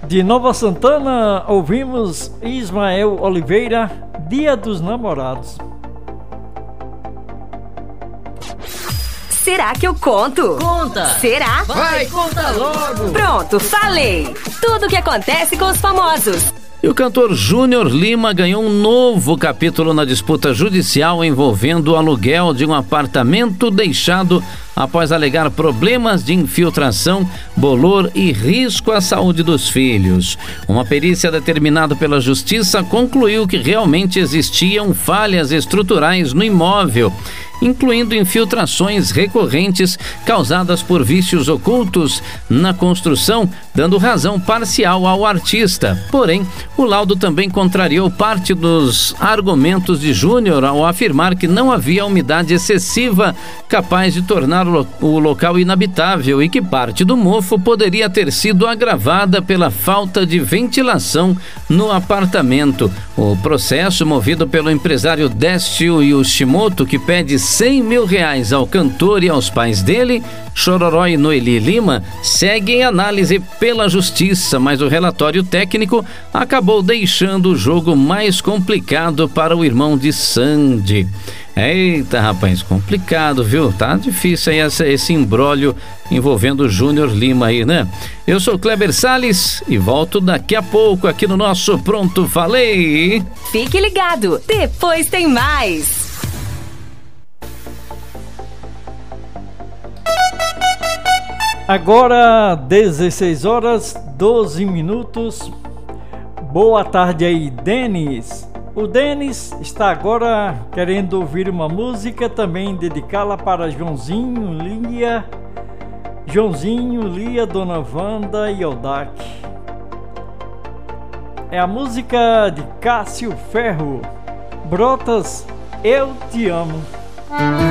De Nova Santana, ouvimos Ismael Oliveira, Dia dos Namorados. Será que eu conto? Conta! Será? Vai, conta logo! Pronto, falei! Tudo o que acontece com os famosos. E o cantor Júnior Lima ganhou um novo capítulo na disputa judicial envolvendo o aluguel de um apartamento deixado após alegar problemas de infiltração, bolor e risco à saúde dos filhos. Uma perícia determinada pela Justiça concluiu que realmente existiam falhas estruturais no imóvel, incluindo infiltrações recorrentes causadas por vícios ocultos na construção, dando razão parcial ao artista. Porém, o laudo também contrariou parte dos argumentos de Júnior ao afirmar que não havia umidade excessiva capaz de tornar o local inabitável e que parte do mofo poderia ter sido agravada pela falta de ventilação no apartamento. O processo, movido pelo empresário Décio Yoshimoto, que pede R$100 mil ao cantor e aos pais dele, Chororó e Noeli Lima, segue em análise pela Justiça, mas o relatório técnico acabou deixando o jogo mais complicado para o irmão de Sandy. Eita, rapaz, complicado, viu? Tá difícil aí esse imbróglio envolvendo o Júnior Lima aí, né? Eu sou Kleber Salles e volto daqui a pouco aqui no nosso Pronto Falei. Fique ligado, depois tem mais. Agora 16 horas 12 minutos. Boa tarde aí, Denis. O Denis está agora querendo ouvir uma música, também dedicá-la para Joãozinho, Lia, Dona Wanda e Odak. É a música de Cássio Ferro, Brotas, Eu Te Amo.